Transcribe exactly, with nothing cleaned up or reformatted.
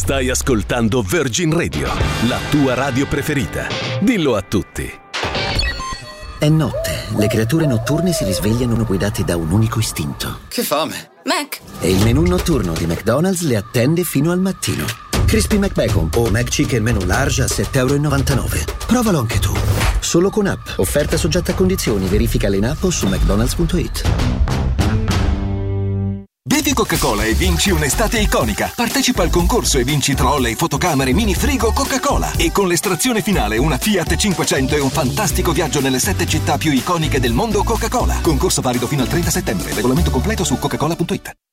Stai ascoltando Virgin Radio, la tua radio preferita. Dillo a tutti. È notte, le creature notturne si risvegliano guidate da un unico istinto. Che fame! Mac! E il menù notturno di McDonald's le attende fino al mattino. Crispy McBacon o McChicken menù large a sette e novantanove euro. Provalo anche tu. Solo con app. Offerta soggetta a condizioni. Verificale in app o su mcdonalds punto it. Bevi Coca-Cola e vinci un'estate iconica. Partecipa al concorso e vinci trolley, fotocamere, mini frigo Coca-Cola. E con l'estrazione finale una Fiat cinquecento e un fantastico viaggio nelle sette città più iconiche del mondo Coca-Cola. Concorso valido fino al trenta settembre. Regolamento completo su coca cola punto it.